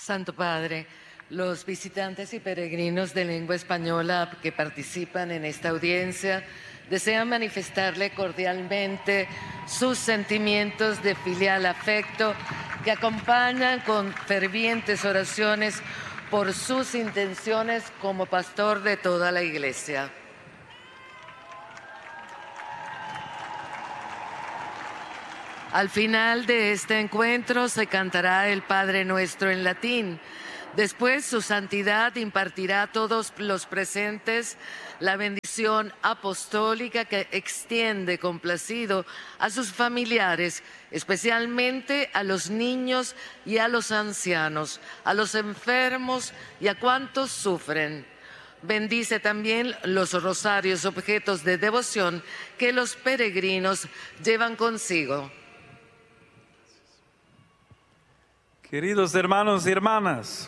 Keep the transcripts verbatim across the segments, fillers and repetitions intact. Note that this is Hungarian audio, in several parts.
Santo Padre, los visitantes y peregrinos de lengua española que participan en esta audiencia desean manifestarle cordialmente sus sentimientos de filial afecto que acompañan con fervientes oraciones por sus intenciones como pastor de toda la Iglesia. Al final de este encuentro se cantará el Padre Nuestro en latín. Después, su santidad impartirá a todos los presentes la bendición apostólica que extiende complacido a sus familiares, especialmente a los niños y a los ancianos, a los enfermos y a cuantos sufren. Bendice también los rosarios, objetos de devoción que los peregrinos llevan consigo. Queridos hermanos y hermanas,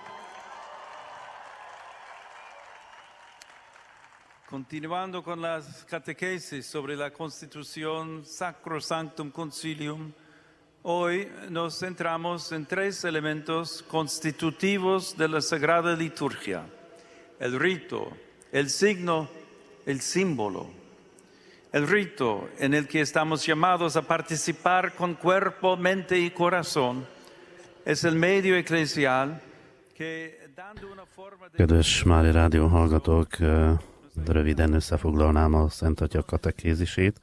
continuando con las catequesis sobre la Constitución Sacrosanctum Concilium, hoy nos centramos en tres elementos constitutivos de la Sagrada Liturgia: el rito, el signo, el símbolo. El rito en el que estamos llamados a participar con cuerpo, mente y corazón es el medio eclesial que, dando una forma de... Kedves Mária Rádió hallgatók, röviden összefoglalnám a Szent Atya katekézisét.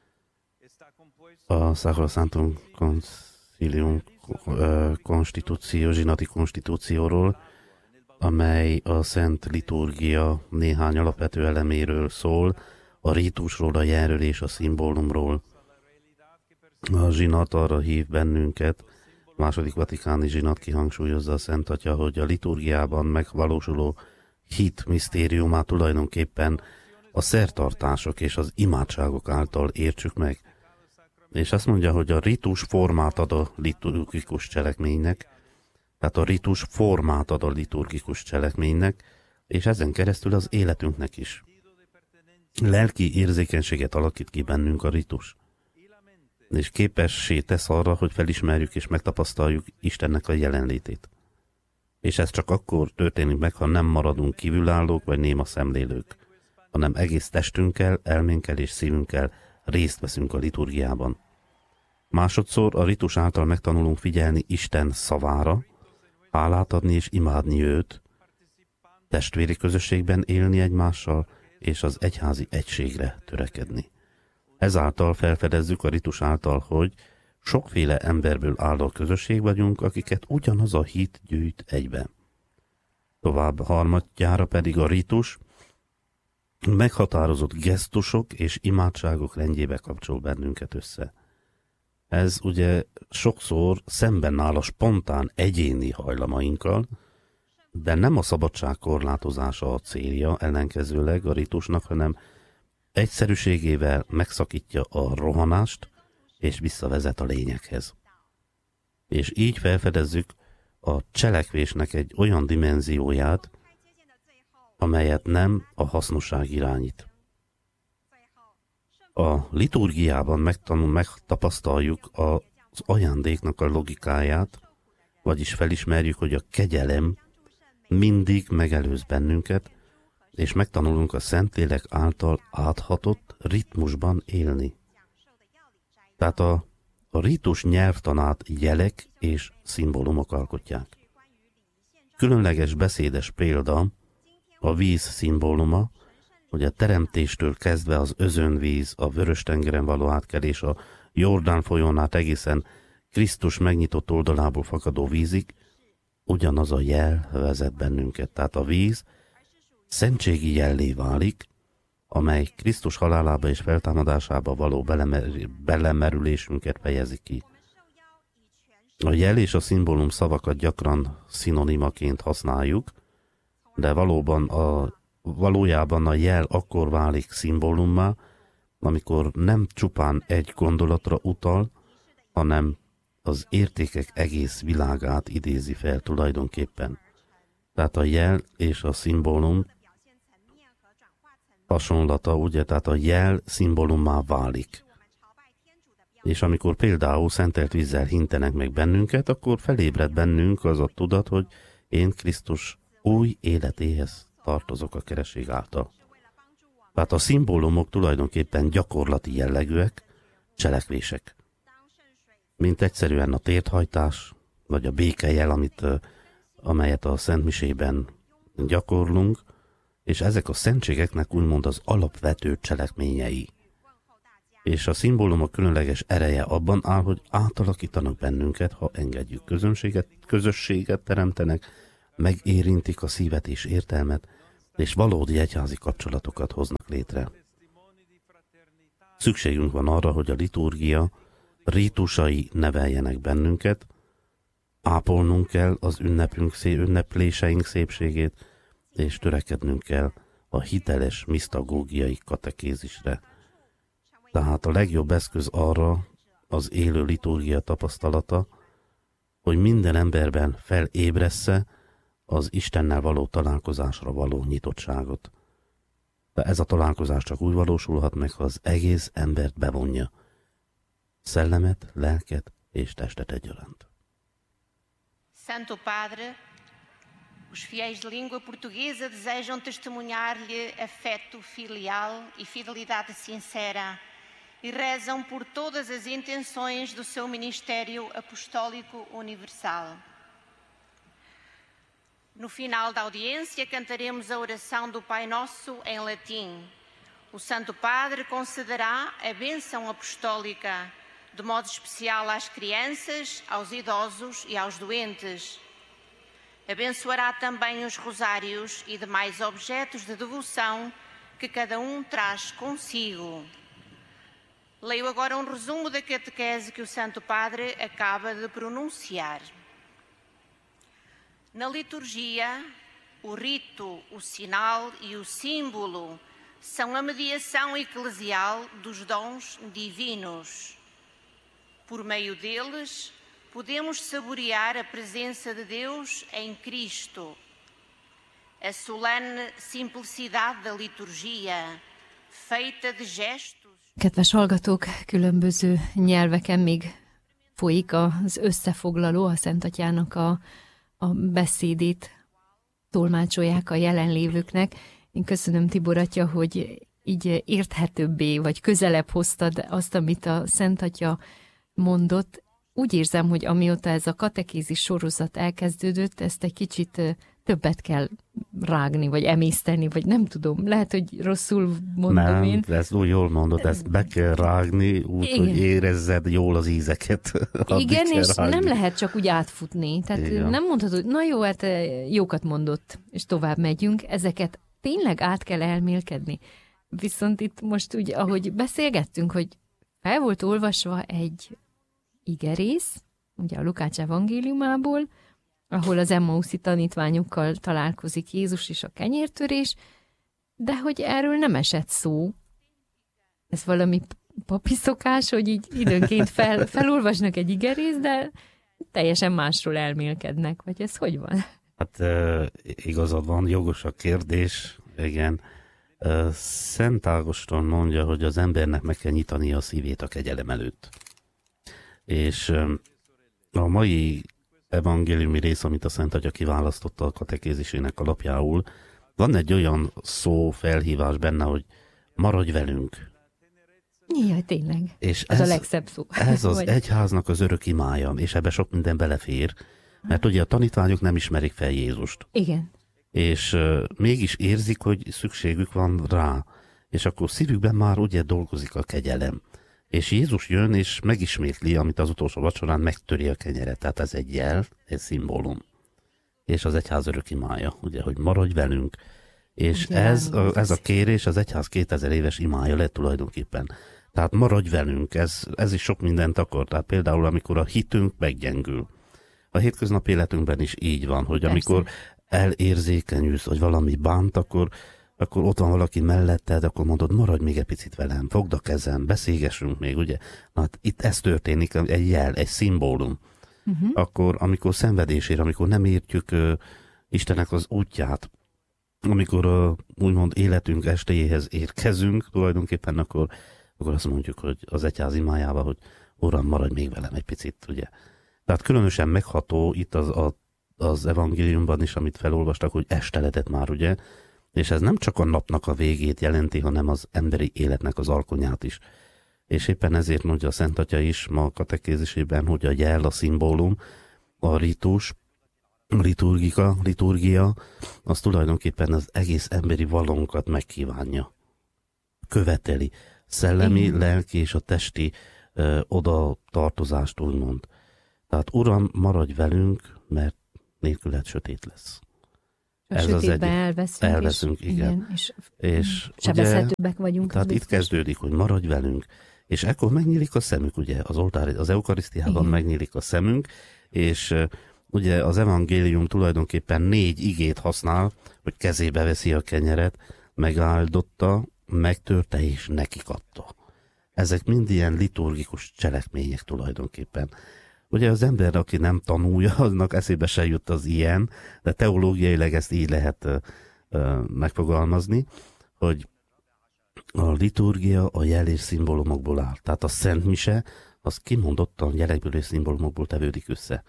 A Sacrosanctum Concilium konstitúció, zsinati konstitúcióról, amely a Szent Liturgia néhány alapvető eleméről szól, a rítusról, a jelről és a szimbólumról. A zsinat arra hív bennünket, a második vatikáni zsinat kihangsúlyozza a Szent Atya, hogy a liturgiában megvalósuló hit misztériumát tulajdonképpen a szertartások és az imádságok által értsük meg. És azt mondja, hogy a ritus formát ad a liturgikus cselekménynek, tehát a ritus formát ad a liturgikus cselekménynek, és ezen keresztül az életünknek is. Lelki érzékenységet alakít ki bennünk a ritus, és képessé tesz arra, hogy felismerjük és megtapasztaljuk Istennek a jelenlétét. És ez csak akkor történik meg, ha nem maradunk kívülállók vagy néma szemlélők, hanem egész testünkkel, elménkkel és szívünkkel részt veszünk a liturgiában. Másodszor a ritus által megtanulunk figyelni Isten szavára, hálát adni és imádni őt, testvéri közösségben élni egymással, és az egyházi egységre törekedni. Ezáltal felfedezzük a ritus által, hogy sokféle emberből álló közösség vagyunk, akiket ugyanaz a hit gyűjt egybe. Tovább harmadjára pedig a ritus meghatározott gesztusok és imádságok rendjébe kapcsol bennünket össze. Ez ugye sokszor szemben áll a spontán egyéni hajlamainkkal, de nem a szabadság korlátozása a célja ellenkezőleg a ritusnak, hanem egyszerűségével megszakítja a rohanást, és visszavezet a lényeghez. És így felfedezzük a cselekvésnek egy olyan dimenzióját, amelyet nem a hasznosság irányít. A liturgiában megtanul, megtapasztaljuk az ajándéknak a logikáját, vagyis felismerjük, hogy a kegyelem mindig megelőz bennünket, és megtanulunk a Szentlélek által áthatott ritmusban élni. Tehát a, a ritus nyelvtanát jelek és szimbólumok alkotják. Különleges beszédes példa a víz szimbóluma, hogy a teremtéstől kezdve az özönvíz, a Vörös-tengeren való átkelés, a Jordán folyón át egészen Krisztus megnyitott oldalából fakadó vízig, ugyanaz a jel vezet bennünket. Tehát a víz szentségi jellé válik, amely Krisztus halálába és feltámadásába való belemer- belemerülésünket fejezi ki. A jel és a szimbólum szavakat gyakran szinonimaként használjuk, de valóban a, valójában a jel akkor válik szimbólummá, amikor nem csupán egy gondolatra utal, hanem az értékek egész világát idézi fel tulajdonképpen. Tehát a jel és a szimbólum hasonlata, ugye, tehát a jel szimbólummá válik. És amikor például szentelt vízzel hintenek meg bennünket, akkor felébred bennünk az a tudat, hogy én Krisztus új életéhez tartozok a keresztség által. Tehát a szimbólumok tulajdonképpen gyakorlati jellegűek, cselekvések. Mint egyszerűen a térthajtás, vagy a békejel, amit, amelyet a szentmisében gyakorlunk, és ezek a szentségeknek úgymond az alapvető cselekményei. És a szimbólumok különleges ereje abban áll, hogy átalakítanak bennünket, ha engedjük. Közönséget, közösséget teremtenek, megérintik a szívet és értelmet, és valódi egyházi kapcsolatokat hoznak létre. Szükségünk van arra, hogy a liturgia rítusai neveljenek bennünket, ápolnunk kell az ünnepünk, ünnepléseink szépségét, és törekednünk kell a hiteles misztagógiai katekézisre. Tehát a legjobb eszköz arra az élő liturgia tapasztalata, hogy minden emberben felébressze az Istennel való találkozásra való nyitottságot. De ez a találkozás csak úgy valósulhat meg, ha az egész embert bevonja. Szellemet, lelket és testet egyaránt. Santo Padre, os fiéis de língua portuguesa desejam testemunhar-lhe afeto filial e fidelidade sincera e rezam por todas as intenções do seu ministério apostólico universal. No final da audiência, cantaremos a oração do Pai Nosso em latim. O Santo Padre concederá a bênção apostólica, de modo especial às crianças, aos idosos e aos doentes. Abençoará também os rosários e demais objetos de devoção que cada um traz consigo. Leio agora um resumo da catequese que o Santo Padre acaba de pronunciar. Na liturgia, o rito, o sinal e o símbolo são a mediação eclesial dos dons divinos. Por meio deles, podemos saborear a presença de Deus em Cristo. A solene simplicidade da liturgia, feita de gestos. Kedves hallgatók, különböző nyelveken még folyik az összefoglaló, a Szent Atyának a, a beszédét tolmácsolják a jelenlévőknek. Én köszönöm, Tibor atya, hogy így érthetőbbé, vagy közelebb hoztad azt, amit a Szent Atya mondott. Úgy érzem, hogy amióta ez a katekézis sorozat elkezdődött, ezt egy kicsit többet kell rágni, vagy emészteni, vagy nem tudom, lehet, hogy rosszul mondom nem, én. Nem, ezt úgy jól mondod, ezt be kell rágni, úgy, igen, hogy érezzed jól az ízeket. Igen, és rágni. Nem lehet csak úgy átfutni. Tehát igen, nem mondhatod, hogy na jó, hát jókat mondott, és tovább megyünk. Ezeket tényleg át kell elmélkedni. Viszont itt most úgy, ahogy beszélgettünk, hogy fel volt olvasva egy igerész, ugye a Lukács evangéliumából, ahol az emmauszi tanítványokkal találkozik Jézus és a kenyértörés, de hogy erről nem esett szó. Ez valami papi szokás, hogy így időnként fel, felolvasnak egy igerészt, de teljesen másról elmélkednek, vagy ez hogy van? Hát e, igazad van, jogos a kérdés, igen. E, Szent Ágoston mondja, hogy az embernek meg kell nyitani a szívét a kegyelem előtt. És e, a mai evangéliumi rész, amit a Szent Atya kiválasztotta a katekézisének alapjául, van egy olyan szó, felhívás benne, hogy maradj velünk. Jaj, tényleg. És ez, ez a legszebb szó. Ez az egyháznak az örök imája, és ebbe sok minden belefér, mert ugye a tanítványok nem ismerik fel Jézust. Igen. És uh, mégis érzik, hogy szükségük van rá, és akkor szívükben már ugye dolgozik a kegyelem. És Jézus jön, és megismétli, amit az utolsó vacsorán megtöri a kenyeret. Tehát ez egy jel, egy szimbólum. És az egyház örök imája, ugye, hogy maradj velünk. És ugye, ez, a, ez a kérés az egyház kétezer éves imája lett tulajdonképpen. Tehát maradj velünk, ez, ez is sok mindent akar. Tehát például, amikor a hitünk meggyengül. A hétköznapi életünkben is így van, hogy persze, amikor elérzékenyülsz, hogy valami bánt, akkor akkor ott van valaki melletted, akkor mondod, maradj még egy picit velem, fogd a kezem, beszélgessünk még, ugye? Na, hát itt ez történik, egy jel, egy szimbólum. Uh-huh. Akkor, amikor szenvedésére, amikor nem értjük uh, Istennek az útját, amikor uh, úgymond életünk estéjéhez érkezünk, tulajdonképpen akkor, akkor azt mondjuk, hogy az egyház imájában, hogy Uram, maradj még velem egy picit, ugye. Tehát különösen megható itt az, a, az evangéliumban is, amit felolvastak, hogy esteledett már, ugye, és ez nem csak a napnak a végét jelenti, hanem az emberi életnek az alkonyát is. És éppen ezért mondja a Szent Atya is ma a katekézisében, hogy a jel, a szimbólum, a ritus, a liturgika, liturgia, az tulajdonképpen az egész emberi valónkat megkívánja. Követeli. Szellemi, Igen. lelki és a testi ö, oda tartozást úgymond. Tehát Uram, maradj velünk, mert nélküled sötét lesz. A ez az egyik. elveszünk. Elveszünk, és, igen. igen. És, és sebezhetőbbek vagyunk. Tehát itt kezdődik, hogy maradj velünk, és ekkor megnyílik a szemük, ugye, az oltár, az eukarisztiában igen. megnyílik a szemünk, és ugye az evangélium tulajdonképpen négy igét használ, hogy kezébe veszi a kenyeret, megáldotta, megtörte és nekik adta. Ezek mind ilyen liturgikus cselekmények tulajdonképpen. Ugye az ember, aki nem tanulja, aznak eszébe se jut az ilyen, de teológiailag ezt így lehet ö, ö, megfogalmazni, hogy a liturgia a jel és szimbólumokból áll. Tehát a Szent Mise, az kimondottan jelekből és szimbólumokból tevődik össze.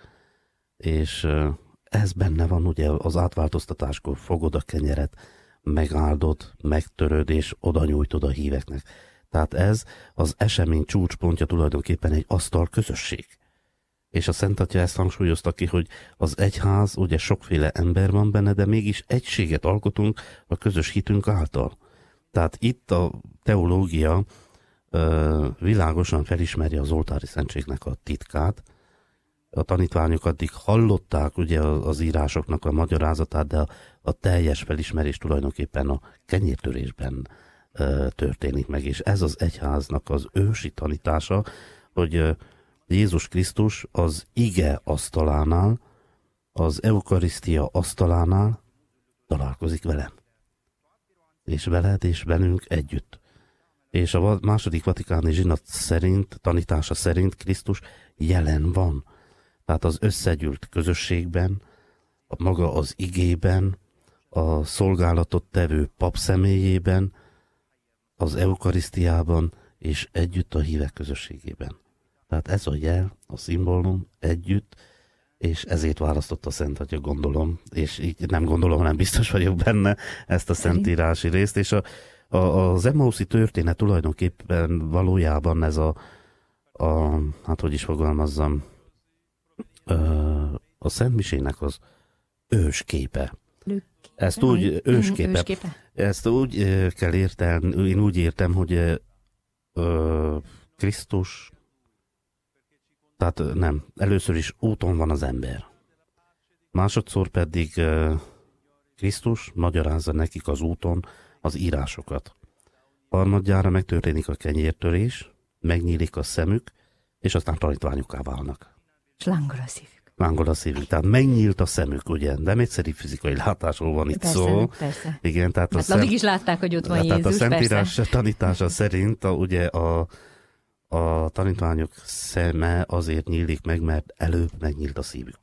És ö, ez benne van, ugye az átváltoztatáskor fogod a kenyeret, megáldod, megtöröd és oda nyújtod a híveknek. Tehát ez az esemény csúcspontja tulajdonképpen egy asztal közösség. És a Szent Atya ezt hangsúlyozta ki, hogy az egyház, ugye sokféle ember van benne, de mégis egységet alkotunk a közös hitünk által. Tehát itt a teológia ö, világosan felismeri az oltári szentségnek a titkát. A tanítványok addig hallották ugye az írásoknak a magyarázatát, de a, a teljes felismerés tulajdonképpen a kenyértörésben ö, történik meg. És ez az egyháznak az ősi tanítása, hogy ö, Jézus Krisztus az ige asztalánál, az eukarisztia asztalánál találkozik velem. És veled és velünk együtt. És a második vatikáni zsinat szerint, tanítása szerint Krisztus jelen van. Tehát az összegyűlt közösségben, a maga az igében, a szolgálatot tevő pap személyében, az eukarisztiában és együtt a hívek közösségében. Tehát ez a jel, a szimbólum együtt, és ezért választotta a Szent Atya, gondolom, és így nem gondolom, hanem biztos vagyok benne ezt a szentírási részt, és a, a, az Emmauszi történet tulajdonképpen valójában ez a, a hát hogy is fogalmazzam, a, a Szent Misének az ősképe. Ezt úgy, ősképe, ősképe. Ezt úgy kell értelni, én úgy értem, hogy ö, Krisztus, tehát nem, először is úton van az ember. Másodszor pedig uh, Krisztus magyarázza nekik az úton az írásokat. Harmadjára megtörténik a kenyértörés, megnyílik a szemük, és aztán tanítványukká válnak. És lángol a szívük. Lángol a szívük. Tehát megnyílt a szemük, ugye? Nem egyszerű fizikai látásról van itt persze, szó. Persze. Igen, tehát hát addig is látták, hogy ott van Jézus, tehát a Szentírás persze. tanítása szerint a, ugye a A tanítványok szeme azért nyílik meg, mert előbb megnyílt a szívük.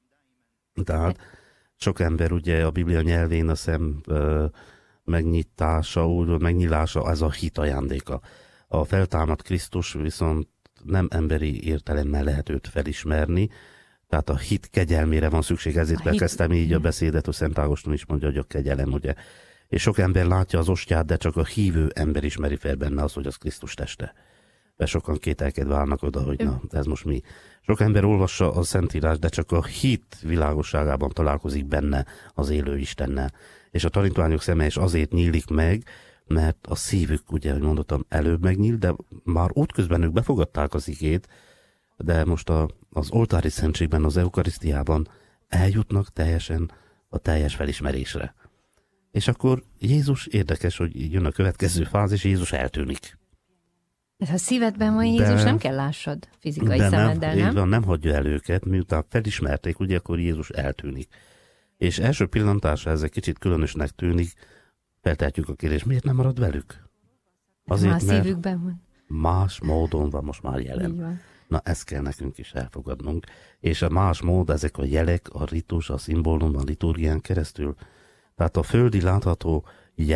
Tehát sok ember ugye a Biblia nyelvén a szem ö, megnyitása, úgy, megnyílása, ez a hit ajándéka. A feltámadt Krisztus viszont nem emberi értelemmel lehet őt felismerni, tehát a hit kegyelmére van szükség, ezért bekezdtem így a beszédet, hogy Szent Ágoston is mondja, hogy a kegyelem, ugye. És sok ember látja az ostját, de csak a hívő ember ismeri fel benne az, hogy az Krisztus teste. Mert sokan kételkedve állnak oda, hogy na, ez most mi. Sok ember olvassa a Szentírás, de csak a hit világosságában találkozik benne az élő Istennel. És a tanítványok szeme is azért nyílik meg, mert a szívük, ugye, hogy mondottam, előbb megnyílt, de már útközben ők befogadták az igét, de most a, az oltári szentségben, az eukarisztiában eljutnak teljesen a teljes felismerésre. És akkor Jézus, érdekes, hogy jön a következő fázis, Jézus eltűnik. De ha szívedben van Jézus, de, nem kell lássad fizikai de szemeddel, nem? Így van, nem hagyja el őket, miután felismerték, ugye akkor Jézus eltűnik. És első pillantásra ez egy kicsit különösnek tűnik, feltehetjük a kérdést, miért nem marad velük? Azért, már mert szívükben van. Más módon van most már jelen. Na, ezt kell nekünk is elfogadnunk. És a más mód, ezek a jelek, a ritus, a szimbólum, a liturgián keresztül. Tehát a földi látható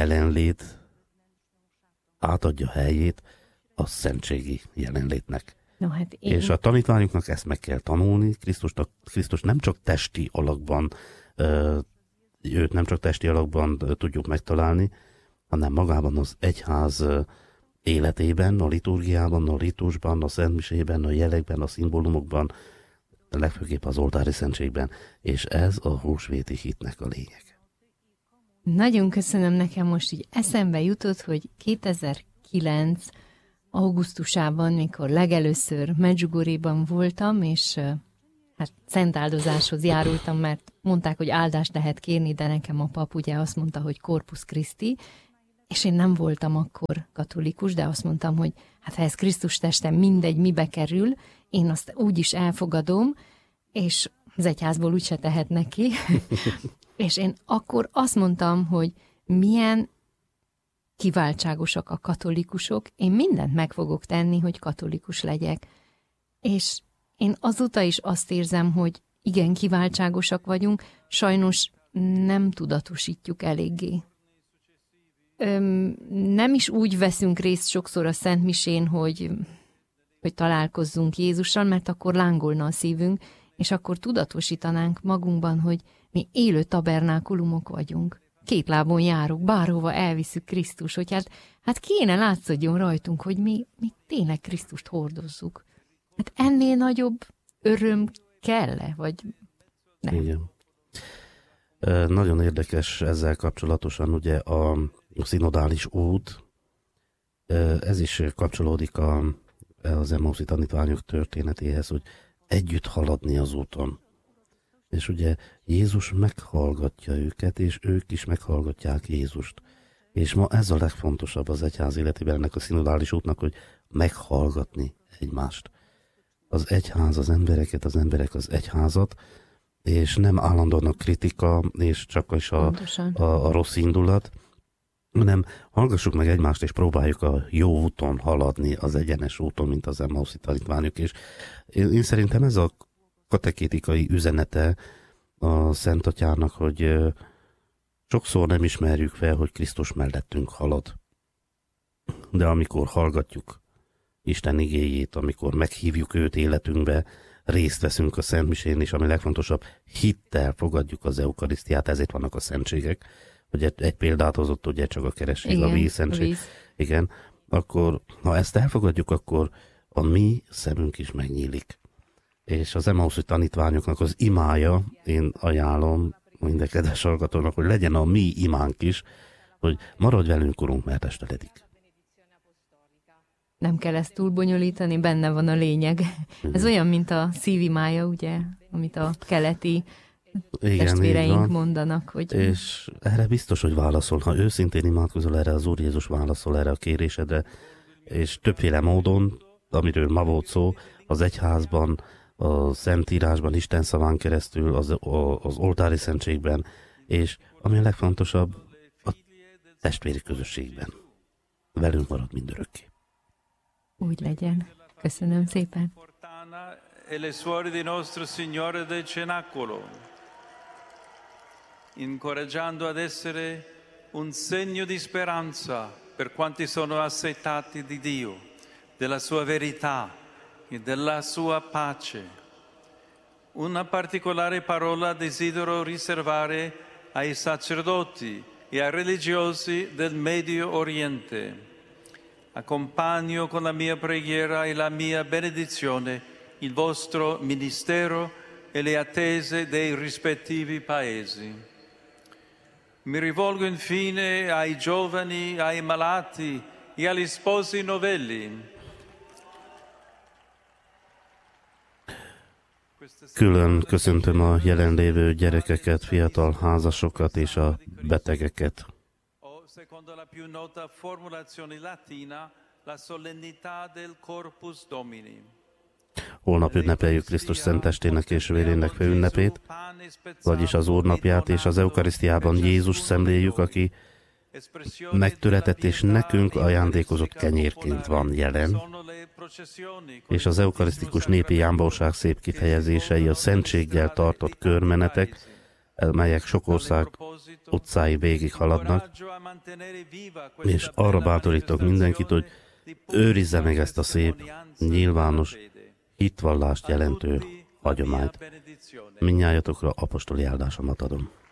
jelenlét átadja helyét a szentségi jelenlétnek. No, hát én... És a tanítványoknak ezt meg kell tanulni, Krisztusnak, Krisztus nem csak testi alakban, őt nem csak testi alakban tudjuk megtalálni, hanem magában az egyház életében, a liturgiában, a ritusban, a szentmisében, a jelekben, a szimbólumokban, legfőképp az oltári szentségben, és ez a húsvéti hitnek a lényeg. Nagyon köszönöm, nekem most így eszembe jutott, hogy kétezer-kilenc augusztusában, mikor legelőször Medjugorjéban voltam, és hát szentáldozáshoz járultam, mert mondták, hogy áldást lehet kérni, de nekem a pap ugye azt mondta, hogy Corpus Christi, és én nem voltam akkor katolikus, de azt mondtam, hogy hát ha ez Krisztus teste mindegy, mibe kerül, én azt úgy is elfogadom, és az egyházból úgyse tehetnek ki. És én akkor azt mondtam, hogy milyen kiváltságosak a katolikusok, én mindent meg fogok tenni, hogy katolikus legyek. És én azóta is azt érzem, hogy igen, kiváltságosak vagyunk, sajnos nem tudatosítjuk eléggé. Öm, nem is úgy veszünk részt sokszor a Szentmisén, hogy, hogy találkozzunk Jézussal, mert akkor lángolna a szívünk, és akkor tudatosítanánk magunkban, hogy mi élő tabernákulumok vagyunk. Két lábon járunk, bárhova elviszük Krisztus, hogy hát, hát kéne látszódjon rajtunk, hogy mi, mi tényleg Krisztust hordozzuk. Hát ennél nagyobb öröm kell-e, vagy nem? Igen. E, nagyon érdekes ezzel kapcsolatosan ugye a szinodális út, e, ez is kapcsolódik a, az Emmauszi tanítványok történetéhez, hogy együtt haladni az úton. És ugye Jézus meghallgatja őket, és ők is meghallgatják Jézust. És ma ez a legfontosabb az egyház életében, ennek a szinodális útnak, hogy meghallgatni egymást. Az egyház az embereket, az emberek az egyházat, és nem állandóan a kritika, és csak is a, a, a rossz indulat, hanem hallgassuk meg egymást, és próbáljuk a jó úton haladni, az egyenes úton, mint az Emmauszi tanítványok. És én, én szerintem ez a katekétikai üzenete a Szent Atyának, hogy sokszor nem ismerjük fel, hogy Krisztus mellettünk halad. De amikor hallgatjuk Isten igéjét, amikor meghívjuk őt életünkbe, részt veszünk a Szentmisén, és ami legfontosabb, hittel fogadjuk az eukarisztiát, ezért vannak a szentségek, hogy egy, egy példát hozott, ugye csak a kereség, a vízszentség. Víz. Igen, akkor ha ezt elfogadjuk, akkor a mi szemünk is megnyílik. És az Emmauszi tanítványoknak az imája, én ajánlom minden kedves hallgatónak, hogy legyen a mi imánk is, hogy maradj velünk, Urunk, mert esteledik. Nem kell ezt túl bonyolítani, benne van a lényeg. Hmm. Ez olyan, mint a szívimája, ugye, amit a keleti igen, testvéreink mondanak. Hogy... És erre biztos, hogy válaszol. Ha őszintén imádkozol erre, az Úr Jézus válaszol erre a kérésedre, és többféle módon, amiről ma volt szó, az egyházban, a Szentírásban, Isten szaván keresztül, az, az oltári szentségben, és ami a legfontosabb, a testvéri közösségben. Velünk marad mindörökké. Úgy legyen. Köszönöm szépen. E le suore di nostro Signore del Cenacolo, incoraggiando ad essere un segno di speranza per quanti sono assetati di Dio, della sua verità e della sua pace. Una particolare parola desidero riservare ai sacerdoti e ai religiosi del Medio Oriente. Accompagno con la mia preghiera e la mia benedizione il vostro ministero e le attese dei rispettivi paesi. Mi rivolgo infine ai giovani, ai malati e agli sposi novelli. Külön köszöntöm a jelenlévő gyerekeket, fiatal házasokat és a betegeket. Secondo la più nota formulazione latina, la solennità del Corpus Domini. Holnap ünnepeljük Krisztus szentestének és vérének főünnepét, vagyis az Úrnapját, és az eukarisztiában Jézus szemléljük, aki megtöretett és nekünk ajándékozott kenyérként van jelen, és az eukarisztikus népi jámbóság szép kifejezései a szentséggel tartott körmenetek, melyek sok ország utcái végig haladnak, és arra bátorítok mindenkit, hogy őrizze meg ezt a szép, nyilvános, hitvallást jelentő hagyományt. Mindnyájatokra apostoli áldásomat adom.